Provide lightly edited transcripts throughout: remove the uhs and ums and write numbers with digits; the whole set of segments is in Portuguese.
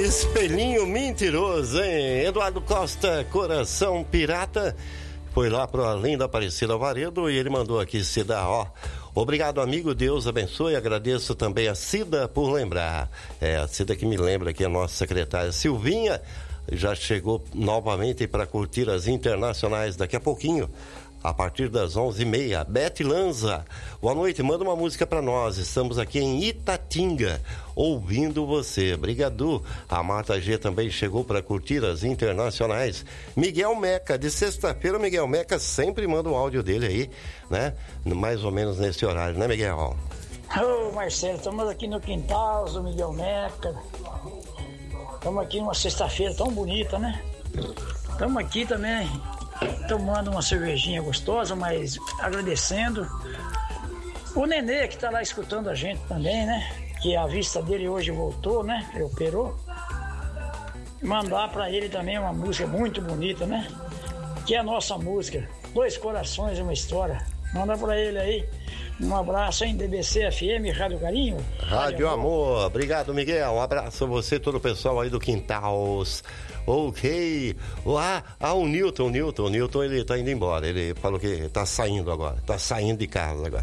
Espelhinho mentiroso, hein? Eduardo Costa, Coração Pirata, foi lá pro Além da Aparecida Varedo e ele mandou aqui, Cida, ó. Obrigado, amigo, Deus abençoe. Agradeço também a Cida por lembrar. A Cida que me lembra aqui, a nossa secretária Silvinha, já chegou novamente para curtir as internacionais daqui a pouquinho, a partir das 11h30. Beth Lanza, boa noite, manda uma música para nós. Estamos aqui em Itatinga, ouvindo você. Obrigado. A Marta G também chegou para curtir as internacionais. Miguel Meca, de sexta-feira, o Miguel Meca sempre manda o áudio dele aí, né? Mais ou menos nesse horário, né, Miguel? Ô, Marcelo, estamos aqui no quintal do Miguel Meca. Estamos aqui numa sexta-feira tão bonita, né? Estamos aqui também tomando uma cervejinha gostosa, mas agradecendo o Nenê que está lá escutando a gente também, né? Que a vista dele hoje voltou, né? Ele operou. Mandar para ele também uma música muito bonita, né? Que é a nossa música, Dois Corações e uma História. Manda para ele aí. Um abraço, hein? DBC FM, Rádio Carinho. Rádio Amor. Obrigado, Miguel. Um abraço a você e todo o pessoal aí do Quintais. Ok. O Newton, ele tá indo embora. Ele falou que tá saindo agora. Tá saindo de casa agora.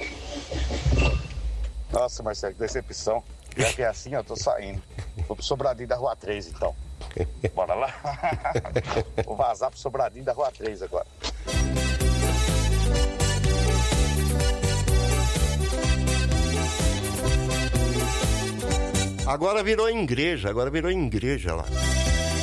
Nossa, Marcelo, que decepção. Já que é assim, eu tô saindo. Vou pro Sobradinho da Rua 3, então. Bora lá? Vou vazar pro Sobradinho da Rua 3 agora. Agora virou igreja lá.